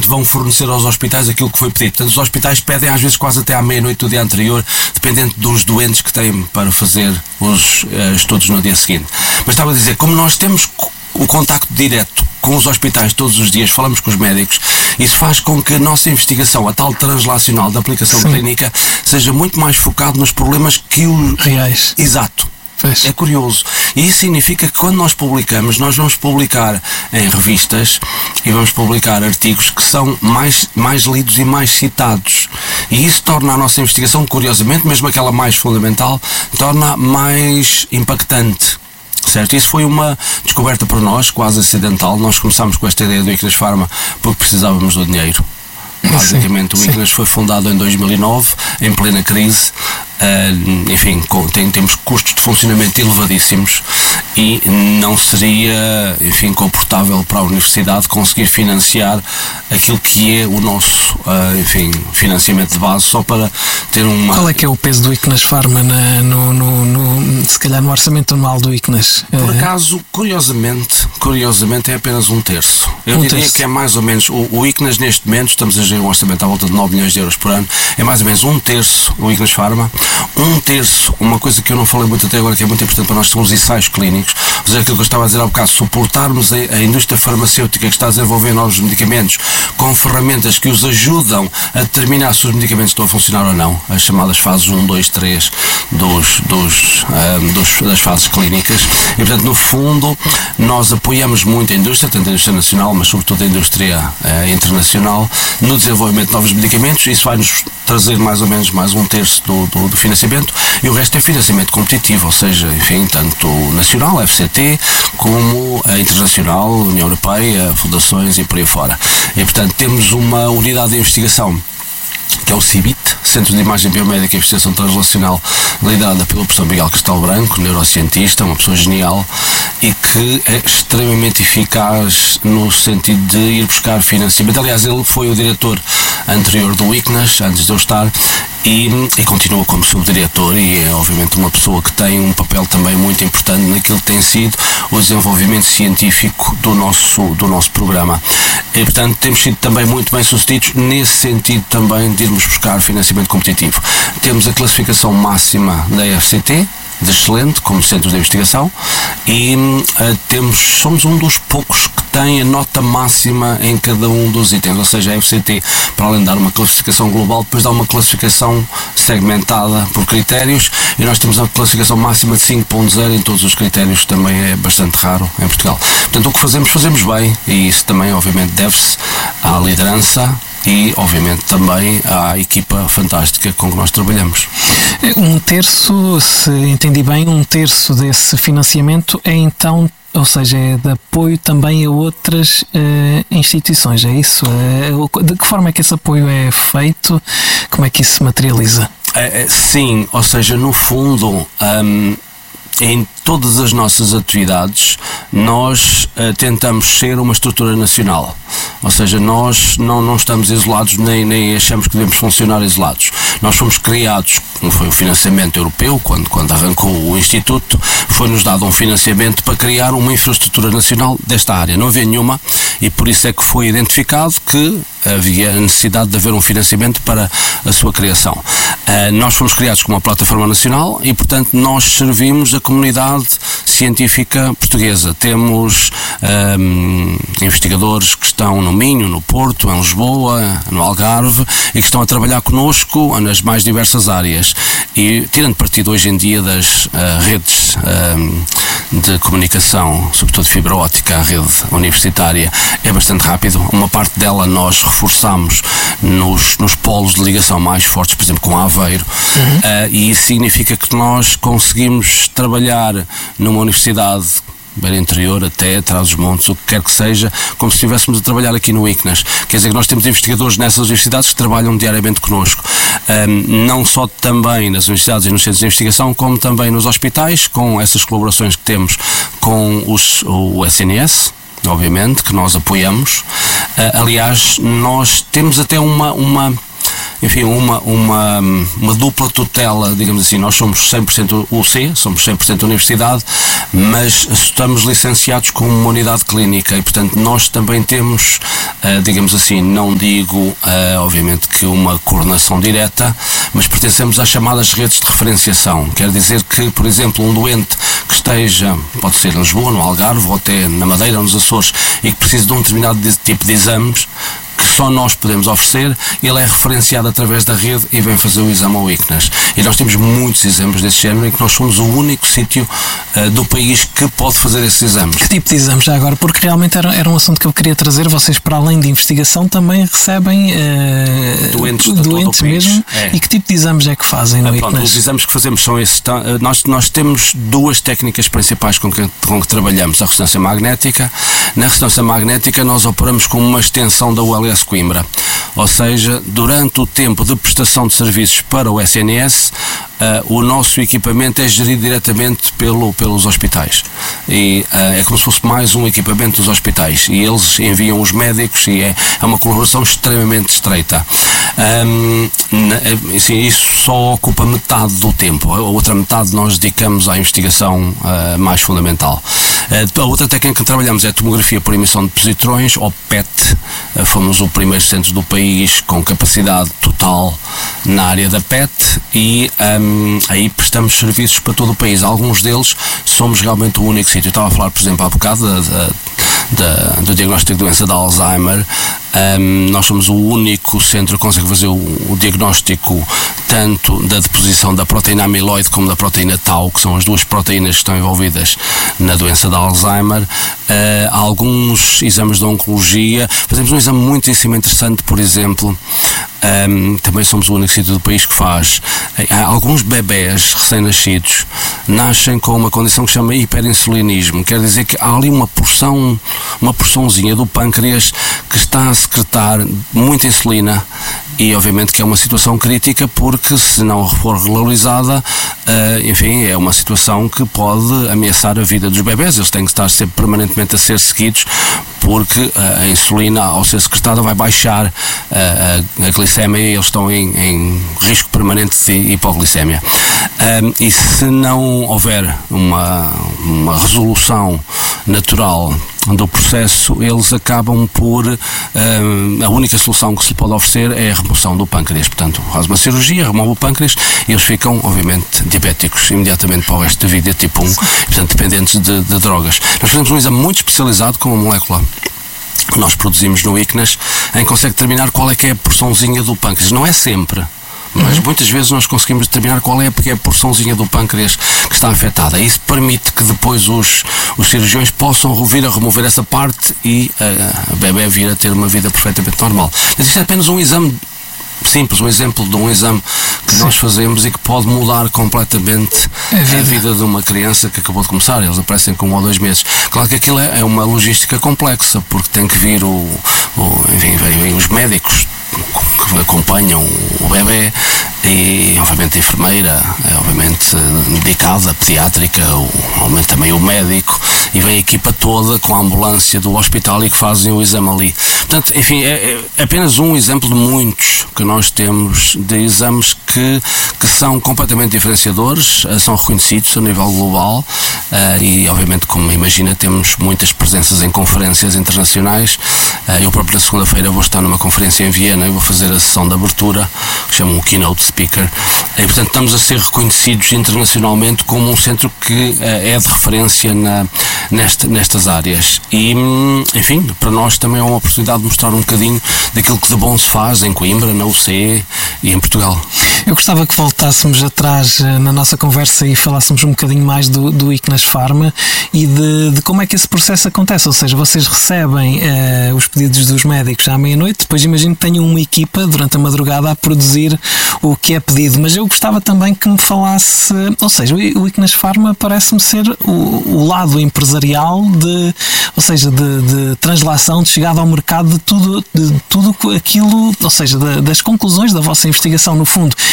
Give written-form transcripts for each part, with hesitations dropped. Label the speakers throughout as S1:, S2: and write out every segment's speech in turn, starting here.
S1: portanto vão fornecer aos hospitais aquilo que foi pedido. Portanto, os hospitais pedem às vezes quase até à meia-noite do dia anterior, dependendo dos doentes que têm para fazer os estudos no dia seguinte. Mas estava a dizer, como nós temos o contacto direto com os hospitais todos os dias, falamos com os médicos, isso faz com que a nossa investigação, a tal translacional da aplicação clínica, seja muito mais focado nos problemas que os
S2: reais.
S1: Exato.
S2: Pois.
S1: É curioso. E isso significa que quando nós publicamos, nós vamos publicar em revistas e vamos publicar artigos que são mais lidos e mais citados. E isso torna a nossa investigação, curiosamente, mesmo aquela mais fundamental, torna mais impactante. Certo? Isso foi uma descoberta para nós, quase acidental. Nós começámos com esta ideia do Ichnas Pharma porque precisávamos do dinheiro. Basicamente, o Ichnas foi fundado em 2009, em plena crise. Enfim, temos custos de funcionamento elevadíssimos e não seria, enfim, confortável para a universidade conseguir financiar aquilo que é o nosso, enfim, financiamento de base, só para ter uma...
S2: Qual é que é o peso do Ichnas Pharma se calhar no orçamento anual do Ichnas?
S1: Por acaso, curiosamente é apenas um terço. Eu diria que é mais ou menos, o Ichnas neste momento, estamos a gerir um orçamento à volta de 9 milhões de euros por ano, é mais ou menos um terço o Ichnas Pharma. Um terço, uma coisa que eu não falei muito até agora, que é muito importante para nós, são os ensaios clínicos. Ou seja, aquilo que eu estava a dizer há bocado, suportarmos a indústria farmacêutica que está a desenvolver novos medicamentos com ferramentas que os ajudam a determinar se os medicamentos estão a funcionar ou não, as chamadas fases 1, 2, 3 das fases clínicas. E, portanto, no fundo, nós apoiamos muito a indústria, tanto a indústria nacional, mas sobretudo a indústria internacional, no desenvolvimento de novos medicamentos. Isso vai-nos trazer mais ou menos mais um terço do financiamento, e o resto é financiamento competitivo, ou seja, enfim, tanto nacional, FCT, como internacional, União Europeia, fundações e por aí fora. E, portanto, temos uma unidade de investigação que é o CIBIT, Centro de Imagem Biomédica e Investigação Translacional, liderada pelo professor Miguel Castelo Branco, neurocientista, uma pessoa genial e que é extremamente eficaz no sentido de ir buscar financiamento. Aliás, ele foi o diretor anterior do Ichnas, antes de eu estar, e continua como subdiretor, e é obviamente uma pessoa que tem um papel também muito importante naquilo que tem sido o desenvolvimento científico do nosso programa. E, portanto, temos sido também muito bem sucedidos nesse sentido também de irmos buscar financiamento competitivo. Temos a classificação máxima da FCT, de excelente, como centros de investigação, e somos um dos poucos que tem a nota máxima em cada um dos itens, ou seja, a FCT, para além de dar uma classificação global, depois dá uma classificação segmentada por critérios, e nós temos a classificação máxima de 5.0 em todos os critérios, que também é bastante raro em Portugal. Portanto, o que fazemos bem, e isso também obviamente deve-se à liderança e, obviamente, também à equipa fantástica com que nós trabalhamos.
S2: Um terço, se entendi bem, um terço desse financiamento é então, ou seja, é de apoio também a outras instituições, é isso? De que forma é que esse apoio é feito? Como é que isso se materializa?
S1: Sim, ou seja, no fundo, em todas as nossas atividades nós tentamos ser uma estrutura nacional, ou seja, nós não estamos isolados nem achamos que devemos funcionar isolados. Nós fomos criados, como foi o financiamento europeu, quando arrancou o Instituto, foi-nos dado um financiamento para criar uma infraestrutura nacional desta área. Não havia nenhuma, e por isso é que foi identificado que havia a necessidade de haver um financiamento para a sua criação. Nós fomos criados como uma plataforma nacional e, portanto, nós servimos a comunidade científica portuguesa. Temos investigadores que estão no Minho, no Porto, em Lisboa, no Algarve, e que estão a trabalhar connosco nas mais diversas áreas. E, tirando partido hoje em dia das redes de comunicação, sobretudo fibra óptica, a rede universitária, é bastante rápido. Uma parte dela nós reforçamos nos polos de ligação mais fortes, por exemplo, com Aveiro, e isso significa que nós conseguimos trabalhar numa universidade beira interior, até Trás-os-Montes, o que quer que seja, como se estivéssemos a trabalhar aqui no Ichnas. Quer dizer que nós temos investigadores nessas universidades que trabalham diariamente connosco, não só também nas universidades e nos centros de investigação, como também nos hospitais, com essas colaborações que temos com o SNS, obviamente, que nós apoiamos. Aliás, nós temos até uma enfim, uma dupla tutela, digamos assim. Nós somos 100% UC, somos 100% universidade, mas estamos licenciados como uma unidade clínica e, portanto, nós também temos, digamos assim, não digo, obviamente, que uma coordenação direta, mas pertencemos às chamadas redes de referenciação. Quer dizer que, por exemplo, um doente que esteja, pode ser em Lisboa, no Algarve, ou até na Madeira ou nos Açores, e que precise de um determinado tipo de exames que só nós podemos oferecer, ele é referenciado através da rede e vem fazer o exame ao ICNAS. E nós temos muitos exemplos desse género em que nós somos o único sítio do país que pode fazer esses exames.
S2: Que tipo de exames já agora? Porque realmente era um assunto que eu queria trazer. Vocês, para além de investigação, também recebem doentes mesmo. E que tipo de exames é que fazem no ICNAS?
S1: Os exames que fazemos são esses. Nós temos duas técnicas principais com que trabalhamos. A ressonância magnética. Na ressonância magnética nós operamos com uma extensão da ULS Coimbra. Ou seja, durante o tempo de prestação de serviços para o SNS, o nosso equipamento é gerido diretamente pelos hospitais. E é como se fosse mais um equipamento dos hospitais. E eles enviam os médicos e é uma colaboração extremamente estreita. Assim, isso só ocupa metade do tempo. A outra metade nós dedicamos à investigação mais fundamental. A outra técnica que trabalhamos é a tomografia por emissão de positrões, ou PET. Fomos o primeiro centro do país com capacidade total na área da PET e aí prestamos serviços para todo o país. Alguns deles somos realmente o único sítio. Eu estava a falar, por exemplo, há bocado do diagnóstico de doença de Alzheimer. Nós somos o único centro que consegue fazer o diagnóstico tanto da deposição da proteína amiloide como da proteína tau, que são as duas proteínas que estão envolvidas na doença de Alzheimer. Há alguns exames de oncologia. Fazemos um exame muitíssimo interessante, por exemplo, também somos o único sítio do país que faz. Alguns bebés recém-nascidos nascem com uma condição que se chama hiperinsulinismo. Quer dizer que há ali uma porçãozinha do pâncreas que está a secretar muita insulina e obviamente que é uma situação crítica, porque se não for regularizada, enfim, é uma situação que pode ameaçar a vida dos bebés. Eles têm que estar sempre permanentemente a ser seguidos, porque a insulina, ao ser secretada, vai baixar a glicemia e eles estão em risco permanente de hipoglicemia. E se não houver uma resolução natural do processo, eles acabam por a única solução que se lhe pode oferecer é a remoção do pâncreas. Portanto, faz uma cirurgia, remove o pâncreas e eles ficam, obviamente, diabéticos imediatamente para o resto da vida, tipo 1, portanto, dependentes de drogas. Nós fazemos um exame muito especializado com uma molécula que nós produzimos no ICNAS, em que consegue determinar qual é que é a porçãozinha do pâncreas. Não é sempre, mas muitas vezes nós conseguimos determinar qual é a porçãozinha do pâncreas que está afetada. Isso permite que depois os cirurgiões possam vir a remover essa parte e a bebé vir a ter uma vida perfeitamente normal. Mas isto é apenas um exame simples, um exemplo de um exame que nós fazemos e que pode mudar completamente a vida de uma criança que acabou de começar. Eles aparecem com 1 ou 2 meses. Claro que aquilo é uma logística complexa, porque tem que vir vêm os médicos que acompanham o bebê e obviamente a enfermeira, obviamente medicada, pediátrica, obviamente também o médico, e vem a equipa toda com a ambulância do hospital e que fazem o exame ali. Portanto, enfim, é apenas um exemplo de muitos que nós temos de exames que são completamente diferenciadores, são reconhecidos a nível global e obviamente, como imagina, temos muitas presenças em conferências internacionais. Eu próprio na segunda-feira vou estar numa conferência em Viena e vou fazer a sessão de abertura, que chamam o Keynote Speaker, e portanto estamos a ser reconhecidos internacionalmente como um centro que é de referência nestas áreas. E, enfim, para nós também é uma oportunidade de mostrar um bocadinho daquilo que de bom se faz em Coimbra, na UCE e em Portugal.
S2: Eu gostava que voltássemos atrás na nossa conversa e falássemos um bocadinho mais do ICNAS Pharma e de como é que esse processo acontece. Ou seja, vocês recebem os pedidos dos médicos à meia-noite, depois imagino que tenham uma equipa durante a madrugada a produzir o que é pedido, mas eu gostava também que me falasse, ou seja, o ICNAS Pharma parece-me ser o lado empresarial de translação, de chegada ao mercado de tudo aquilo, ou seja, das conclusões da vossa investigação, no fundo.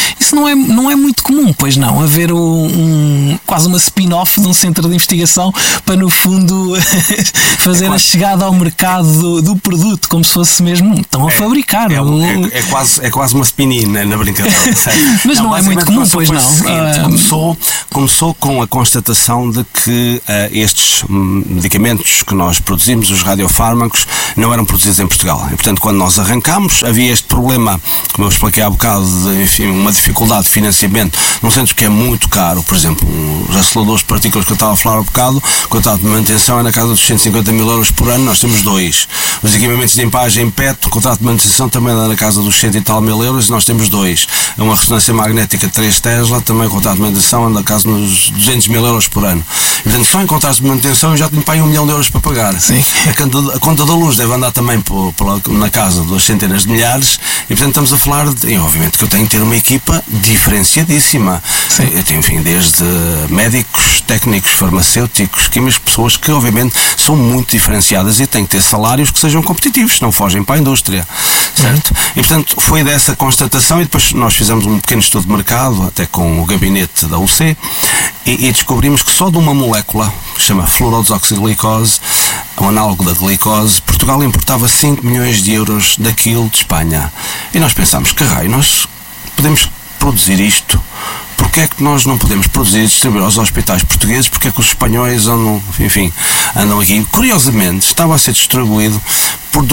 S2: Isso não é muito comum, pois não, haver quase uma spin-off de um centro de investigação para, no fundo, fazer a chegada ao mercado do produto, como se fosse mesmo, estão a fabricar.
S1: É quase uma spin-in, né, na brincadeira.
S2: Mas não é muito comum, pois não.
S1: Começou com a constatação de que estes medicamentos que nós produzimos, os radiofármacos, não eram produzidos em Portugal. E, portanto, quando nós arrancámos, havia este problema, como eu expliquei há bocado, de uma dificuldade de financiamento num centro que é muito caro. Por exemplo, os aceleradores de partículas que eu estava a falar há bocado, o contrato de manutenção é na casa dos 150 mil euros por ano, nós temos 2. Os equipamentos de limpagem PET, o contrato de manutenção também é na casa dos 100 e tal mil euros, e nós temos 2. Uma ressonância magnética 3 Tesla, também o contrato de manutenção é na casa dos 200 mil euros por ano. E, portanto, só em contratos de manutenção eu já tenho para aí 1 milhão de euros para pagar.
S2: Sim.
S1: A conta da luz deve andar também na casa das centenas de milhares, e, portanto, estamos a falar e obviamente que eu tenho que ter uma equipa diferenciadíssima.
S2: Sim.
S1: Eu tenho, enfim, desde médicos, técnicos, farmacêuticos, químicos, pessoas que obviamente são muito diferenciadas e têm que ter salários que sejam competitivos, não fogem para a indústria, certo? E, portanto, foi dessa constatação, e depois nós fizemos um pequeno estudo de mercado, até com o gabinete da UC, e descobrimos que só de uma molécula, que se chama fluorodesoxiglicose, um análogo da glicose, Portugal importava 5 milhões de euros daquilo de Espanha. E nós pensámos, que raio, nós podemos produzir isto? Porque é que nós não podemos produzir e distribuir aos hospitais portugueses? Porque é que os espanhóis andam aqui? Curiosamente, estava a ser distribuído por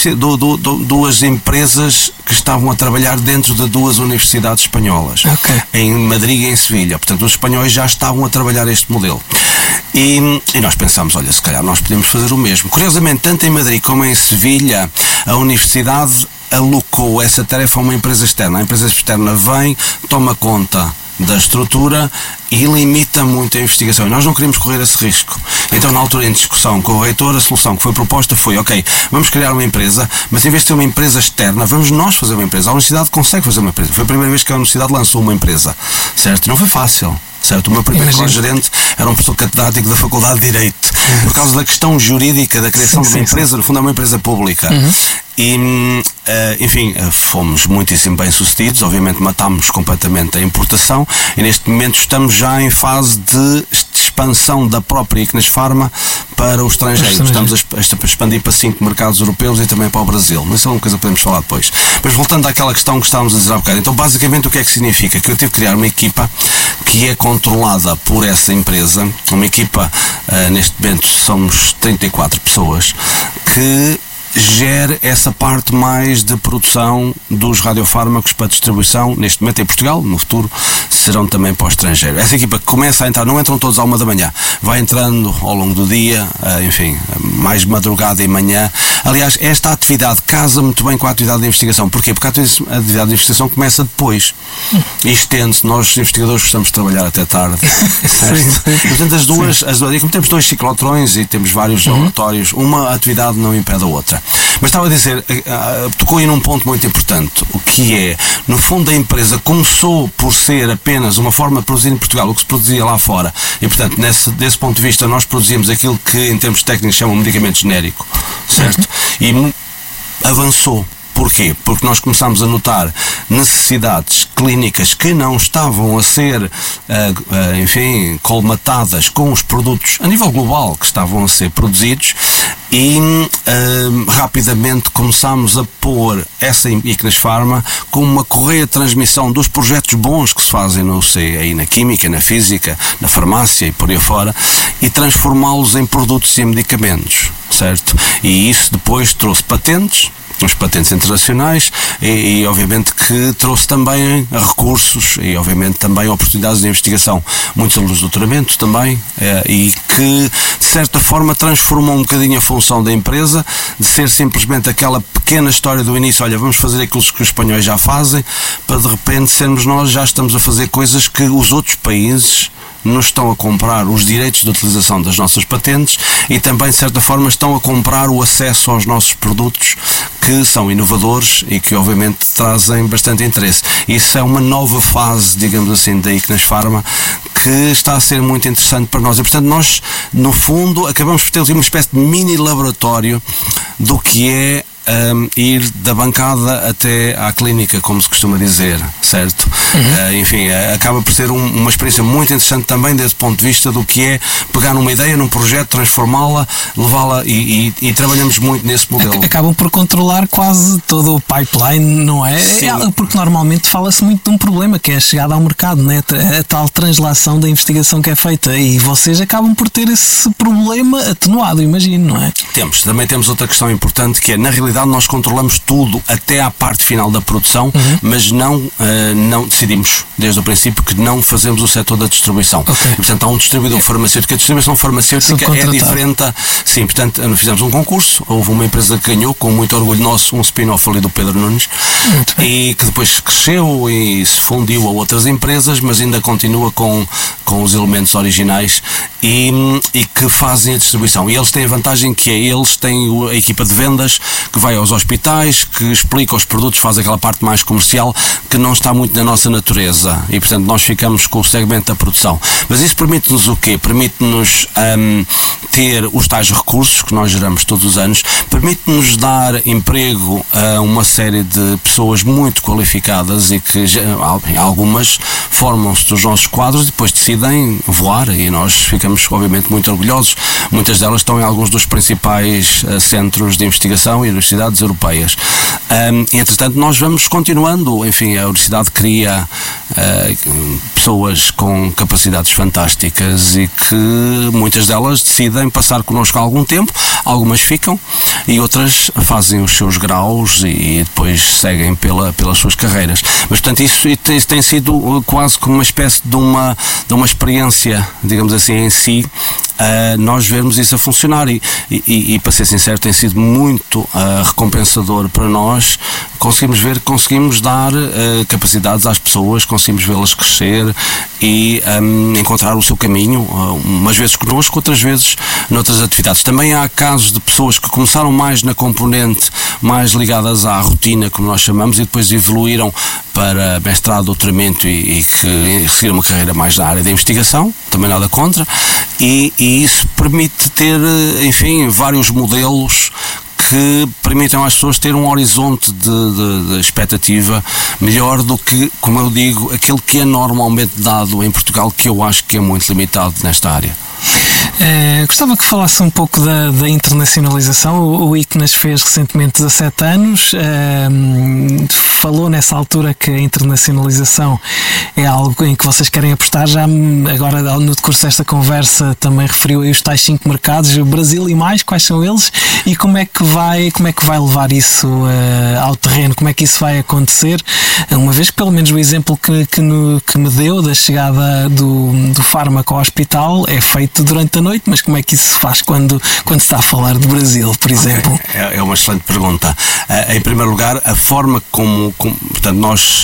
S1: duas empresas que estavam a trabalhar dentro de 2 universidades espanholas, em Madrid e em Sevilha. Portanto, os espanhóis já estavam a trabalhar este modelo. E nós pensámos, olha, se calhar nós podemos fazer o mesmo. Curiosamente, tanto em Madrid como em Sevilha, a universidade alocou essa tarefa a uma empresa externa. A empresa externa vem, toma conta da estrutura e limita muito a investigação. E nós não queríamos correr esse risco. Então, na altura, em discussão com o reitor, a solução que foi proposta foi, ok, vamos criar uma empresa, mas em vez de ter uma empresa externa, vamos nós fazer uma empresa. A universidade consegue fazer uma empresa. Foi a primeira vez que a universidade lançou uma empresa, certo? Não foi fácil. Certo? O meu primeiro gerente era um professor catedrático da Faculdade de Direito, por causa da questão jurídica da criação de uma empresa, no fundo é uma empresa pública. E, enfim, fomos muitíssimo bem sucedidos, obviamente matámos completamente a importação e neste momento estamos já em fase de expansão da própria Ichnos Pharma para o estrangeiro. Estamos a expandir para 5 mercados europeus e também para o Brasil. Mas isso é uma coisa que podemos falar depois. Mas voltando àquela questão que estávamos a dizer há bocado, então basicamente o que é que significa? Que eu tive que criar uma equipa que é controlada por essa empresa, uma equipa, neste momento somos 34 pessoas, que gere essa parte mais de produção dos radiofármacos para distribuição, neste momento em Portugal, no futuro serão também para o estrangeiro. Essa equipa que começa a entrar, não entram todos à 1 da manhã, vai entrando ao longo do dia, enfim, mais madrugada e manhã. Aliás, esta atividade casa muito bem com a atividade de investigação. Porquê? Porque a atividade de investigação começa depois e estende-se. Nós, investigadores, gostamos de trabalhar até tarde. Portanto, as duas, e como temos 2 ciclotrões e temos vários laboratórios, uma atividade não impede a outra. Mas estava a dizer, tocou aí num ponto muito importante, o que é, no fundo, a empresa começou por ser apenas uma forma de produzir em Portugal o que se produzia lá fora, e portanto, desse ponto de vista, nós produzíamos aquilo que em termos técnicos chamam de medicamento genérico, certo? E avançou. Porquê? Porque nós começámos a notar necessidades clínicas que não estavam a ser, enfim, colmatadas com os produtos a nível global que estavam a ser produzidos e rapidamente começámos a pôr essa Ichnos Pharma como uma correia de transmissão dos projetos bons que se fazem no UC, aí na química, na física, na farmácia e por aí fora, e transformá-los em produtos e em medicamentos, certo? E isso depois trouxe patentes, os patentes internacionais e obviamente que trouxe também recursos e obviamente também oportunidades de investigação, muitos alunos de doutoramento também, e que de certa forma transformou um bocadinho a função da empresa de ser simplesmente aquela pequena história do início, olha, vamos fazer aquilo que os espanhóis já fazem, para de repente sermos nós, já estamos a fazer coisas que os outros países nos estão a comprar os direitos de utilização das nossas patentes e também de certa forma estão a comprar o acesso aos nossos produtos que são inovadores e que obviamente trazem bastante interesse. Isso é uma nova fase, digamos assim, da Ichnos Pharma que está a ser muito interessante para nós e portanto nós no fundo acabamos por ter uma espécie de mini laboratório do que é ir da bancada até à clínica, como se costuma dizer, certo? Enfim, acaba por ser uma experiência muito interessante também desde o ponto de vista do que é pegar numa ideia, num projeto, transformá-la, levá-la e trabalhamos muito nesse modelo.
S2: Acabam por controlar quase todo o pipeline, não é? Porque normalmente fala-se muito de um problema que é a chegada ao mercado, né? A tal translação da investigação que é feita, e vocês acabam por ter esse problema atenuado, imagino, não é?
S1: Também temos outra questão importante, que é, na realidade, nós controlamos tudo até à parte final da produção, mas não decidimos desde o princípio que não fazemos o setor da distribuição. E, portanto, há um distribuidor farmacêutico. A distribuição farmacêutica é diferente. Sim, portanto, fizemos um concurso, houve uma empresa que ganhou, com muito orgulho nosso, um spin-off ali do Pedro Nunes, e que depois cresceu e se fundiu a outras empresas, mas ainda continua com os elementos originais e que fazem a distribuição. E eles têm a vantagem que eles têm a equipa de vendas que vai aos hospitais, que explica os produtos, faz aquela parte mais comercial que não está muito na nossa natureza, e portanto nós ficamos com o segmento da produção. Mas isso permite-nos o quê? Permite-nos ter os tais recursos que nós geramos todos os anos, permite-nos dar emprego a uma série de pessoas muito qualificadas e que algumas formam-se dos nossos quadros e depois decidem voar, e nós ficamos obviamente muito orgulhosos. Muitas delas estão em alguns dos principais centros de investigação e universidades europeias. Entretanto, nós vamos continuando, enfim, a universidade cria pessoas com capacidades fantásticas e que muitas delas decidem passar connosco há algum tempo, algumas ficam e outras fazem os seus graus e depois seguem pelas suas carreiras. Mas, portanto, isso tem sido quase como uma espécie de uma experiência, digamos assim, em si, nós vermos isso a funcionar e para ser sincero, tem sido muito recompensador para nós. Conseguimos dar capacidades às pessoas, conseguimos vê-las crescer e encontrar o seu caminho, umas vezes connosco, outras vezes noutras atividades. Também há casos de pessoas que começaram mais na componente mais ligadas à rotina, como nós chamamos, e depois evoluíram para mestrado, doutoramento e que seguiram uma carreira mais na área da investigação, também nada contra, e isso permite ter, enfim, vários modelos que permitam às pessoas ter um horizonte de expectativa melhor do que, como eu digo, aquele que é normalmente dado em Portugal, que eu acho que é muito limitado nesta área.
S2: Gostava que falasse um pouco da internacionalização. O ICNAS fez recentemente 17 anos. Falou nessa altura que a internacionalização é algo em que vocês querem apostar. Já agora, no decurso desta conversa, também referiu aí os tais 5 mercados, o Brasil e mais. Quais são eles e como é que vai levar isso ao terreno? Como é que isso vai acontecer? Uma vez que, pelo menos, o exemplo que me deu da chegada do fármaco ao hospital é feito durante a noite, mas como é que isso se faz quando se está a falar de Brasil, por exemplo?
S1: É uma excelente pergunta. Em primeiro lugar, a forma como portanto, nós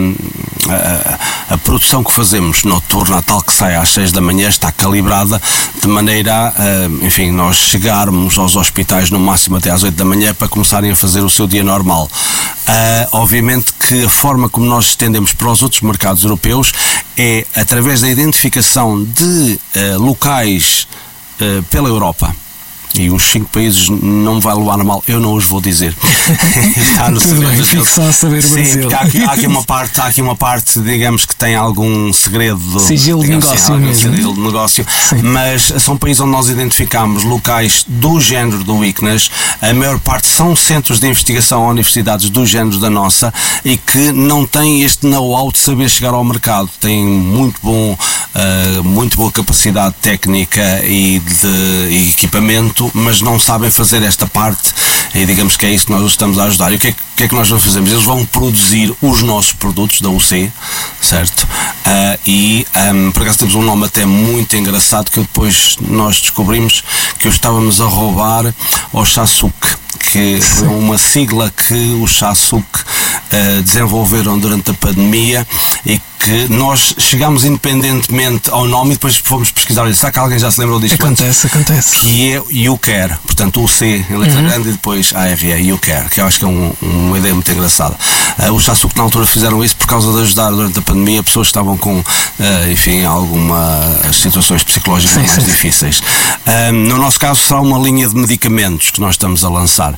S1: a produção que fazemos noturna, tal que sai às 6 da manhã, está calibrada de maneira a, enfim, nós chegarmos aos hospitais no máximo até às 8 da manhã para começarem a fazer o seu dia normal. Obviamente que a forma como nós estendemos para os outros mercados europeus é através da identificação de locais pela Europa. E os 5 países não me vai levar a mal, eu não os vou dizer.
S2: Está no tudo bem, fico só a saber o Brasil.
S1: Há aqui uma parte, digamos, que tem algum segredo.
S2: Sigilo de negócio mesmo.
S1: Sigilo de negócio. Mas são países onde nós identificamos locais do género do ICNAS. A maior parte são centros de investigação ou universidades do género da nossa e que não têm este know-how de saber chegar ao mercado. Têm muito boa capacidade técnica e de equipamento, mas não sabem fazer esta parte, e digamos que é isso que nós os estamos a ajudar. E o que é que nós vamos fazer? Eles vão produzir os nossos produtos da UC, certo? Por acaso temos um nome até muito engraçado que depois nós descobrimos que o estávamos a roubar ao Chassuc, que foi uma sigla que os Chassuc desenvolveram durante a pandemia e que nós chegámos independentemente ao nome e depois fomos pesquisar. Será que alguém já se lembrou disto?
S2: Acontece.
S1: Que é You Care, portanto o C em letra grande e depois ARE, You Care, que eu acho que é uma ideia muito engraçada. Os Sasuke na altura fizeram isso por causa de ajudar durante a pandemia pessoas que estavam com, enfim, algumas situações psicológicas mais difíceis. No nosso caso será uma linha de medicamentos que nós estamos a lançar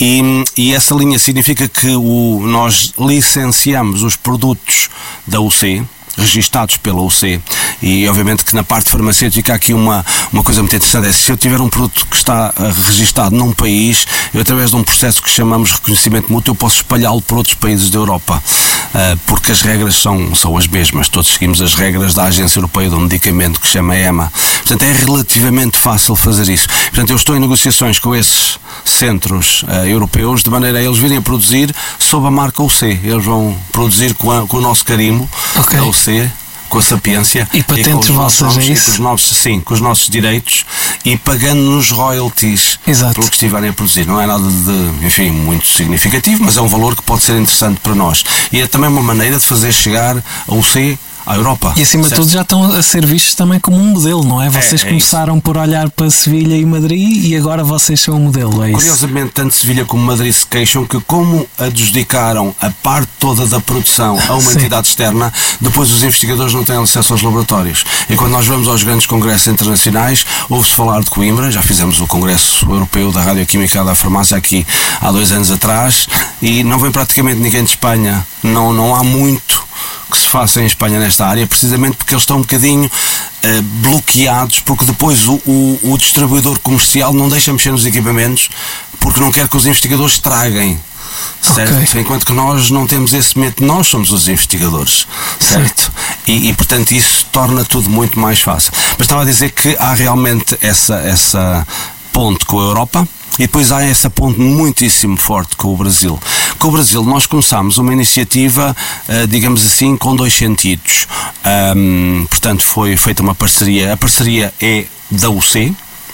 S1: e essa linha significa que nós licenciamos os produtos da UC, registados pela UC, e obviamente que na parte farmacêutica há aqui uma coisa muito interessante, é se eu tiver um produto que está registado num país, eu através de um processo que chamamos de reconhecimento mútuo, eu posso espalhá-lo por outros países da Europa, porque as regras são as mesmas, todos seguimos as regras da Agência Europeia do Medicamento, que se chama EMA, portanto é relativamente fácil fazer isso. Portanto eu estou em negociações com esses centros europeus, de maneira a eles virem a produzir sob a marca UC, eles vão produzir com o nosso carimbo da UC, com a sapiência
S2: e patentes vossas, é isso?
S1: Com os nossos direitos e pagando-nos royalties pelo que estiverem a produzir. Não é nada de, enfim, muito significativo, mas é um valor que pode ser interessante para nós. E é também uma maneira de fazer chegar a UC à Europa.
S2: E acima de tudo já estão a ser vistos também como um modelo, não é? Vocês começaram por olhar para Sevilha e Madrid e agora vocês são um modelo, é isso?
S1: Curiosamente, tanto Sevilha como Madrid se queixam que, como adjudicaram a parte toda da produção a uma entidade externa, depois os investigadores não têm acesso aos laboratórios. E quando nós vamos aos grandes congressos internacionais, ouve-se falar de Coimbra, já fizemos o Congresso Europeu da Radioquímica e da Farmácia aqui há 2 anos atrás, e não vem praticamente ninguém de Espanha, não há muito que se faça em Espanha nesta área, precisamente porque eles estão um bocadinho bloqueados, porque depois o distribuidor comercial não deixa mexer nos equipamentos porque não quer que os investigadores estraguem. Certo? Enquanto que nós não temos esse método, nós somos os investigadores, certo? E portanto isso torna tudo muito mais fácil. Mas estava a dizer que há realmente essa ponte com a Europa. E depois há essa ponte muitíssimo forte com o Brasil. Com o Brasil nós começámos uma iniciativa, digamos assim, com 2 sentidos. Portanto foi feita uma parceria. A parceria é da UC.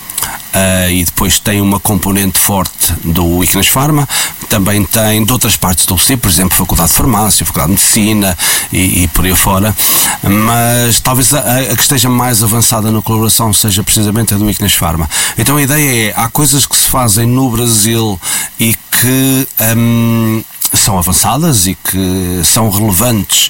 S1: E depois tem uma componente forte do Icknes Pharma, também tem de outras partes do UC, por exemplo, Faculdade de Farmácia, Faculdade de Medicina e por aí fora, mas talvez a que esteja mais avançada na colaboração seja precisamente a do Icknes Pharma. Então a ideia é, há coisas que se fazem no Brasil e que são avançadas e que são relevantes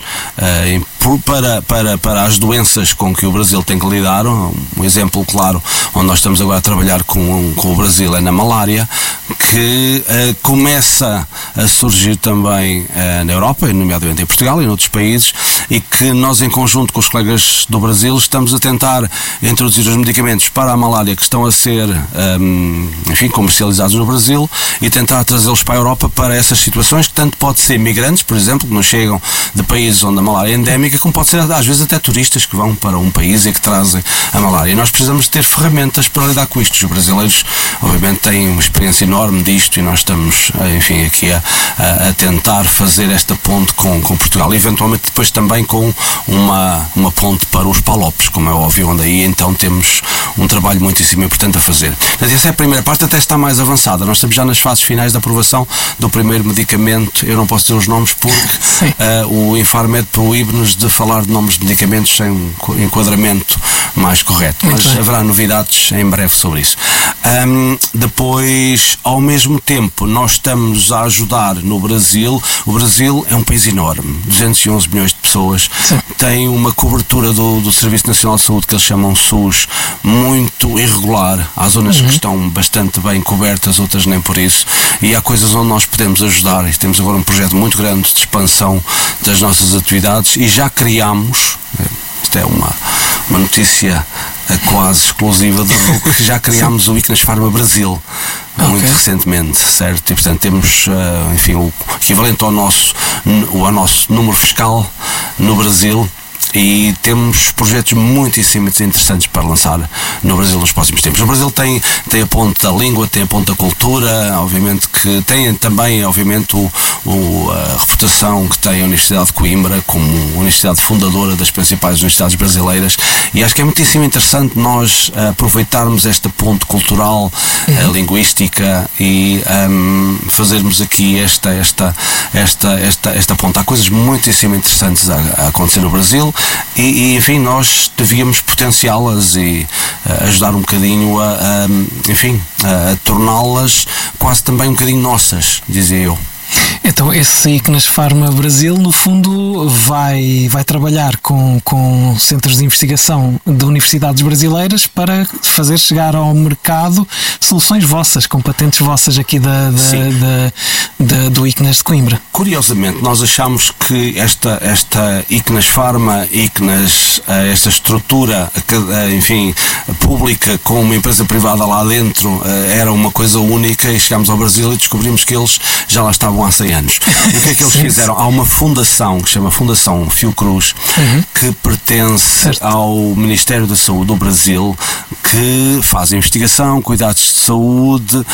S1: para as doenças com que o Brasil tem que lidar. Um exemplo claro onde nós estamos agora a trabalhar com o Brasil é na malária, que começa a surgir também na Europa, nomeadamente em Portugal e em outros países, e que nós, em conjunto com os colegas do Brasil, estamos a tentar introduzir os medicamentos para a malária que estão a ser enfim, comercializados no Brasil e tentar trazê-los para a Europa para essas situações, que tanto pode ser migrantes, por exemplo, que nos chegam de países onde a malária é endémica, como pode ser às vezes até turistas que vão para um país e que trazem a malária. E nós precisamos ter ferramentas para lidar com isto. Os brasileiros obviamente têm uma experiência enorme disto e nós estamos, enfim, aqui a tentar fazer esta ponte com Portugal e eventualmente depois também com uma ponte para os Palopes, como é óbvio, onde aí então temos um trabalho muitíssimo importante a fazer. Mas essa é a primeira parte, até está mais avançada. Nós estamos já nas fases finais da aprovação do primeiro medicamento. Eu não posso dizer os nomes porque o Infarmed proíbe-nos de falar de nomes de medicamentos sem um enquadramento mais correto, mas haverá novidades em breve sobre isso. Depois, ao mesmo tempo, nós estamos a ajudar no Brasil. O Brasil é um país enorme, 211 milhões de pessoas, tem uma cobertura do Serviço Nacional de Saúde, que eles chamam SUS, muito irregular. Há zonas que estão bastante bem cobertas, outras nem por isso, e há coisas onde nós podemos ajudar, e temos agora um projeto muito grande de expansão das nossas atividades, e já criámos, isto é uma notícia quase exclusiva do RUC, já criámos o Icknes Pharma Brasil, muito recentemente, certo? E portanto temos, enfim, o equivalente ao nosso número fiscal no Brasil. e temos projetos muitíssimo interessantes para lançar no Brasil nos próximos tempos. O Brasil tem a ponte da língua, tem a ponte da cultura, obviamente que tem também, obviamente, a reputação que tem a Universidade de Coimbra como universidade fundadora das principais universidades brasileiras, e acho que é muitíssimo interessante nós aproveitarmos esta ponte cultural, linguística, e fazermos aqui esta ponte. Há coisas muitíssimo interessantes a acontecer no Brasil, e enfim, nós devíamos potenciá-las e ajudar um bocadinho a torná-las quase também um bocadinho nossas, dizia eu.
S2: Então esse ICNAS Pharma Brasil, no fundo, vai trabalhar com centros de investigação de universidades brasileiras para fazer chegar ao mercado soluções vossas, com patentes vossas aqui do ICNAS de Coimbra.
S1: Curiosamente, nós achamos que esta ICNAS Pharma, esta estrutura, enfim, pública com uma empresa privada lá dentro, era uma coisa única, e chegámos ao Brasil e descobrimos que eles já lá estavam há 100 anos. E o que é que eles fizeram? Há uma fundação que se chama Fundação Fiocruz, que pertence ao Ministério da Saúde do Brasil, que faz investigação, cuidados de saúde,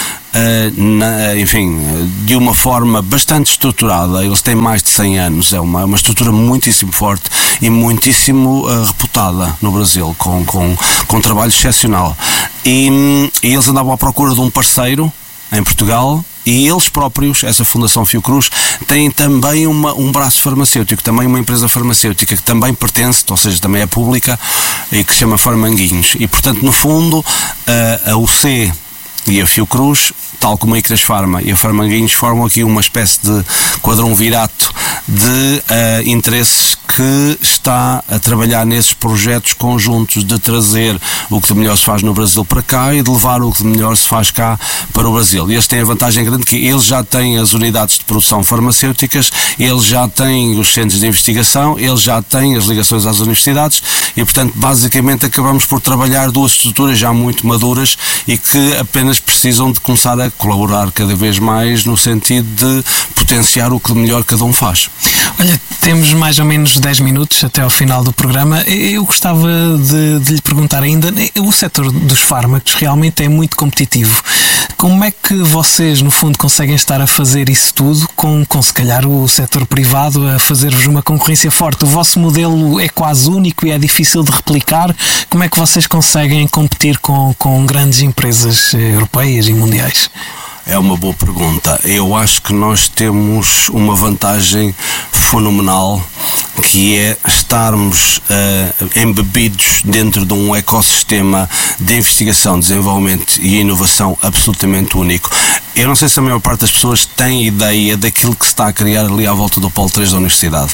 S1: enfim, de uma forma bastante estruturada. Eles têm mais de 100 anos, é uma estrutura muitíssimo forte e muitíssimo reputada no Brasil, com trabalho excepcional. E eles andavam à procura de um parceiro em Portugal, e eles próprios, essa Fundação Fiocruz, têm também um braço farmacêutico, também uma empresa farmacêutica que também pertence, ou seja, também é pública, e que se chama Farmanguinhos. E, portanto, no fundo, a UC e a Fiocruz, tal como a ICNAS Pharma e a Farmanguinhos, formam aqui uma espécie de quadrumvirato de interesses que está a trabalhar nesses projetos conjuntos de trazer o que de melhor se faz no Brasil para cá e de levar o que de melhor se faz cá para o Brasil. E eles têm a vantagem grande que eles já têm as unidades de produção farmacêuticas, eles já têm os centros de investigação, eles já têm as ligações às universidades, e portanto basicamente acabamos por trabalhar duas estruturas já muito maduras e que apenas precisam de começar a colaborar cada vez mais no sentido de potenciar o que de melhor cada um faz.
S2: Olha, temos mais ou menos 10 minutos até ao final do programa. Eu gostava de lhe perguntar ainda, o setor dos fármacos realmente é muito competitivo. Como é que vocês, no fundo, conseguem estar a fazer isso tudo com se calhar o setor privado a fazer-vos uma concorrência forte? O vosso modelo é quase único e é difícil de replicar. Como é que vocês conseguem competir com grandes empresas europeias e mundiais?
S1: É uma boa pergunta. Eu acho que nós temos uma vantagem fenomenal, que é estarmos embebidos dentro de um ecossistema de investigação, desenvolvimento e inovação absolutamente único. Eu não sei se a maior parte das pessoas tem ideia daquilo que se está a criar ali à volta do Polo 3 da Universidade.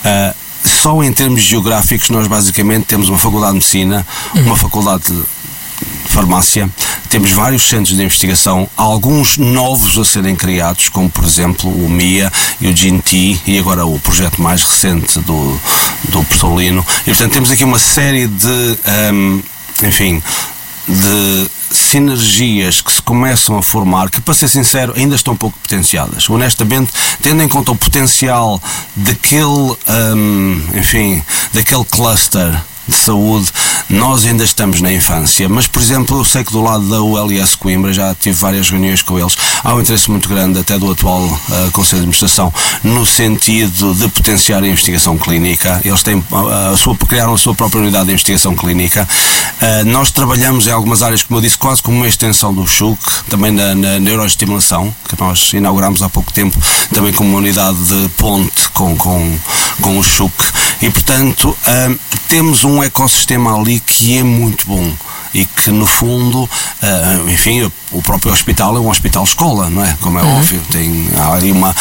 S1: Só em termos geográficos nós basicamente temos uma faculdade de medicina, uma faculdade de farmácia, temos vários centros de investigação, alguns novos a serem criados, como por exemplo o MIA e o GNT, e agora o projeto mais recente do professor Lino. E portanto temos aqui uma série de sinergias que se começam a formar, que, para ser sincero, ainda estão pouco potenciadas. Honestamente, tendo em conta o potencial daquele cluster de saúde, nós ainda estamos na infância, mas por exemplo eu sei que do lado da ULS Coimbra, já tive várias reuniões com eles, há um interesse muito grande até do atual Conselho de Administração no sentido de potenciar a investigação clínica. Eles têm criaram a sua própria unidade de investigação clínica. Nós trabalhamos em algumas áreas, como eu disse, quase como uma extensão do CHUC, também na neuroestimulação, que nós inauguramos há pouco tempo, também como uma unidade de ponte com o CHUC, e portanto temos um ecossistema ali que é muito bom e que no fundo, o próprio hospital é um hospital-escola, não é? Como é óbvio, há ali uma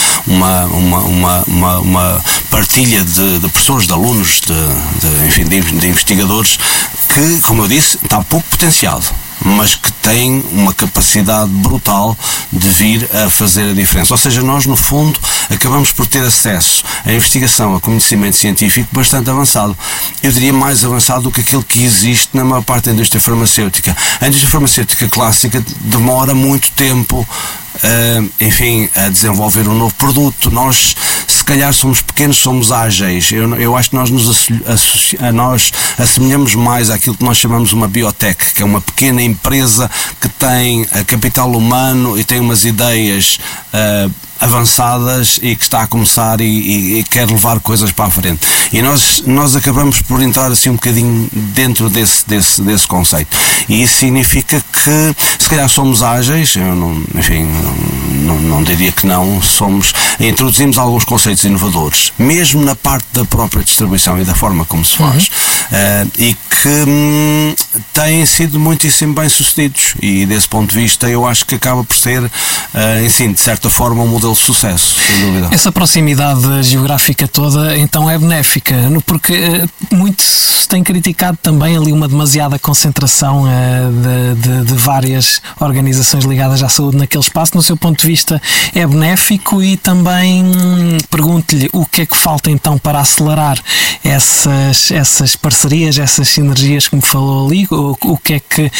S1: partilha de professores, de alunos, de investigadores que, como eu disse, está pouco potenciado, mas que tem uma capacidade brutal de vir a fazer a diferença. Ou seja, nós no fundo acabamos por ter acesso à investigação, a conhecimento científico bastante avançado. Eu diria mais avançado do que aquilo que existe na maior parte da indústria farmacêutica. A indústria farmacêutica clássica demora muito tempo enfim, a desenvolver um novo produto. Nós, se calhar, somos pequenos, somos ágeis. Eu acho que nós nós assemelhamos mais àquilo que nós chamamos uma biotech, que é uma pequena empresa que tem capital humano e tem umas ideias avançadas e que está a começar e quer levar coisas para a frente. E nós acabamos por entrar assim um bocadinho dentro desse conceito. E isso significa que se calhar somos ágeis, eu não diria que não, introduzimos alguns conceitos inovadores, mesmo na parte da própria distribuição e da forma como se faz, e que têm sido muitíssimo bem sucedidos, e desse ponto de vista eu acho que acaba por ser, de certa forma, um modelo de sucesso, sem dúvida.
S2: Essa proximidade geográfica toda então é benéfica, porque muito se tem criticado também ali uma demasiada concentração de várias organizações ligadas à saúde naquele espaço. No seu ponto de vista é benéfico? E também pergunto-lhe o que é que falta então para acelerar essas parcerias, essas sinergias que me falou ali, o que é que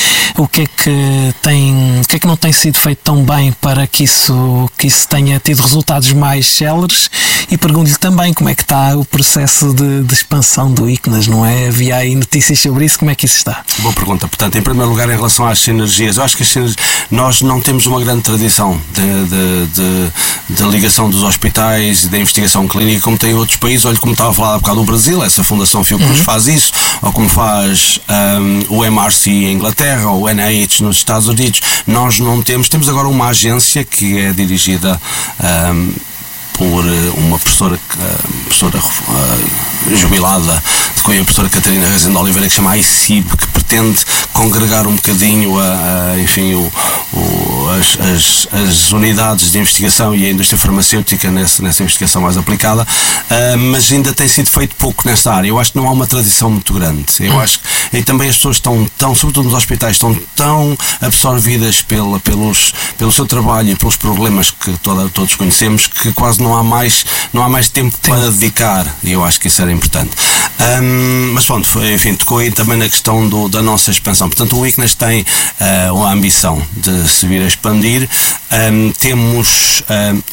S2: não tem sido feito tão bem para que isso tenha tido resultados mais céleres, e pergunto-lhe também como é que está o processo de expansão do ICNAS, não é? Havia aí notícias sobre isso, como é que isso está?
S1: Boa pergunta. Portanto, em primeiro lugar, em relação às sinergias, eu acho que nós não temos uma grande tradição de ligação dos hospitais e da investigação clínica como tem outros países. Olha, como estava a falar há bocado do Brasil, essa Fundação Fiocruz faz isso, ou como faz o MRC em Inglaterra, ou o NIH nos Estados Unidos. Nós não temos agora uma agência que é dirigida por uma professora jubilada de Coimbra, a professora Catarina Rezende Oliveira, que se chama ICIB, que pretende congregar um bocadinho as unidades de investigação e a indústria farmacêutica nessa investigação mais aplicada, mas ainda tem sido feito pouco nesta área. Eu acho que não há uma tradição muito grande. Eu acho que e também as pessoas estão sobretudo nos hospitais, estão tão absorvidas pelo seu trabalho e pelos problemas que todos conhecemos, que quase não há mais tempo para dedicar, e eu acho que isso era importante. Mas pronto, enfim, tocou aí também na questão da nossa expansão. Portanto, o ICNAS tem a ambição de se vir a expandir. Temos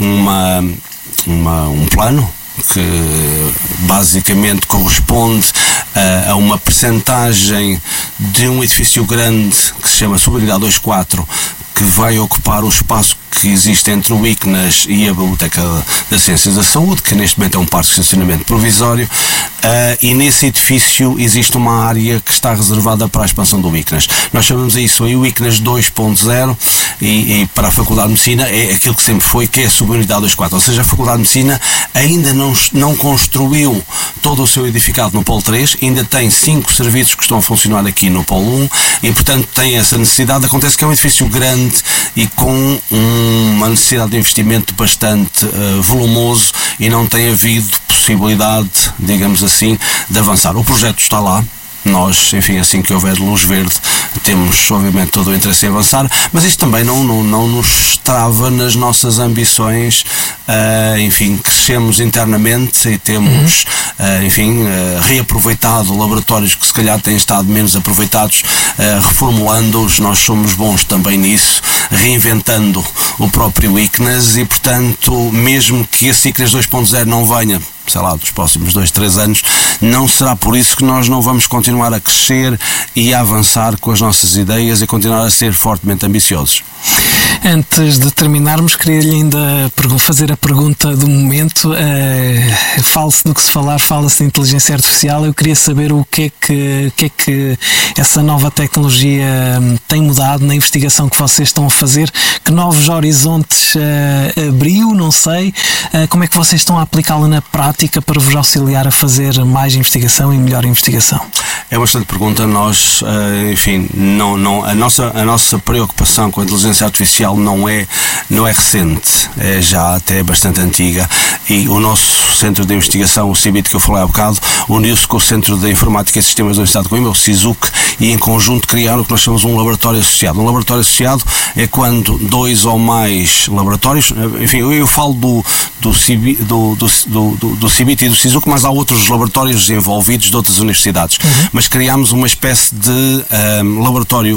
S1: um plano que basicamente corresponde a uma percentagem de um edifício grande que se chama Subunidade 24, que vai ocupar o espaço que existe entre o ICNAS e a Biblioteca das Ciências da Saúde, que neste momento é um parque de estacionamento provisório, e nesse edifício existe uma área que está reservada para a expansão do ICNAS. Nós chamamos isso aí o ICNAS 2.0, e para a Faculdade de Medicina é aquilo que sempre foi, que é a Subunidade 24, ou seja, a Faculdade de Medicina ainda não construiu todo o seu edificado no Polo 3, ainda tem 5 serviços que estão a funcionar aqui no Polo 1, e portanto tem essa necessidade. Acontece que é um edifício grande e com uma necessidade de investimento bastante volumoso, e não tem havido possibilidade, digamos assim, de avançar. O projeto está lá. Nós, enfim, assim que houver luz verde, temos obviamente todo o interesse em avançar, mas isto também não nos trava nas nossas ambições. Enfim, crescemos internamente e temos, reaproveitado laboratórios que se calhar têm estado menos aproveitados, reformulando-os. Nós somos bons também nisso, reinventando o próprio ICNAS, e portanto, mesmo que esse ICNAS 2.0 não venha, sei lá, dos próximos 2-3 anos, não será por isso que nós não vamos continuar a crescer e a avançar com as nossas ideias e continuar a ser fortemente ambiciosos.
S2: Antes de terminarmos, queria-lhe ainda fazer a pergunta do momento. Fala-se do que se falar, fala-se de inteligência artificial. Eu queria saber o que é que essa nova tecnologia tem mudado na investigação que vocês estão a fazer, que novos horizontes abriu, não sei, como é que vocês estão a aplicá-la na prática para vos auxiliar a fazer mais investigação e melhor investigação?
S1: É uma excelente pergunta. Nós, enfim, a nossa preocupação com a inteligência artificial não é recente, é já até bastante antiga, e o nosso centro de investigação, o CIBIT, que eu falei há bocado, uniu-se com o Centro de Informática e Sistemas da Universidade de Coimbra, o CISUC, e em conjunto criaram o que nós chamamos um laboratório associado. Um laboratório associado é quando 2 ou mais laboratórios, enfim, eu falo do CIBIT e do CISUC, mas há outros laboratórios envolvidos de outras universidades, mas criámos uma espécie de laboratório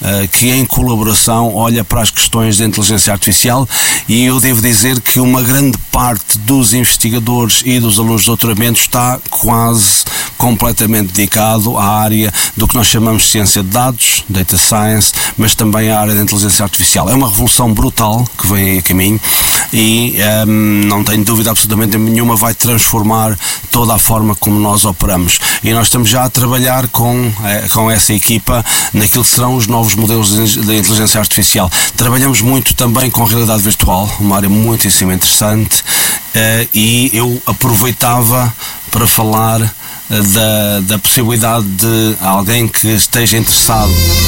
S1: que em colaboração olha para as questões da inteligência artificial, e eu devo dizer que uma grande parte dos investigadores e dos alunos de doutoramento está quase completamente dedicado à área do que nós chamamos de ciência de dados, data science, mas também à área da inteligência artificial. É uma revolução brutal que vem aí a caminho e não tenho dúvida absolutamente nenhuma, vai transformar toda a forma como nós operamos. E nós estamos já a trabalhar com essa equipa naquilo que serão os novos modelos de inteligência artificial. Trabalhamos muito também com realidade virtual, uma área muitíssimo interessante, e eu aproveitava para falar da possibilidade de alguém que esteja interessado.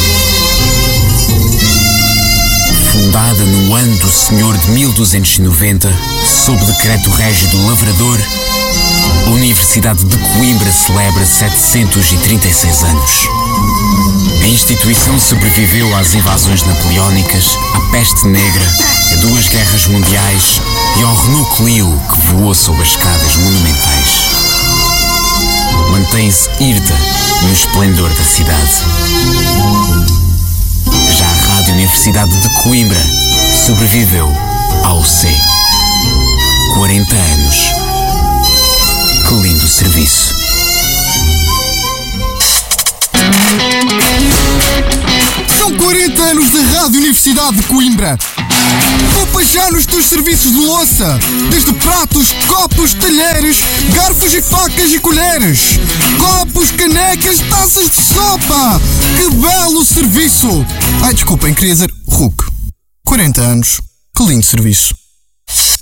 S3: Fundada no ano do Senhor de 1290, sob decreto régio do Lavrador, a Universidade de Coimbra celebra 736 anos. A instituição sobreviveu às invasões napoleónicas, à peste negra, a 2 guerras mundiais e ao Renault Clio que voou sob as escadas monumentais. Mantém-se hirta no esplendor da cidade. Já a Rádio Universidade de Coimbra sobreviveu ao C. 40 anos. Que lindo serviço.
S4: São 40 anos da Rádio Universidade de Coimbra. Poupa já nos teus serviços de louça, desde pratos, copos, talheres, garfos e facas e colheres, copos, canecas, taças de sopa. Que belo serviço! Ai, desculpem, queria dizer RUC. 40 anos. Que lindo serviço.